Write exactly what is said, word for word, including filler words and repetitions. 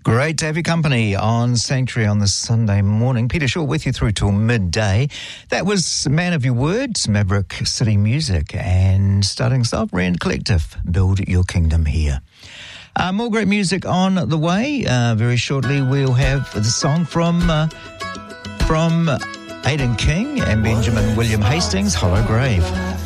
Great to have your company on Sanctuary on this Sunday morning. Peter Shaw with you through till midday. That was Man of Your Words, Maverick City Music, and starting us off, Rand Collective, Build Your Kingdom Here. Uh, more great music on the way. Uh, very shortly we'll have the song from uh, from Aidan King and Benjamin William Hastings, Hollow Grave.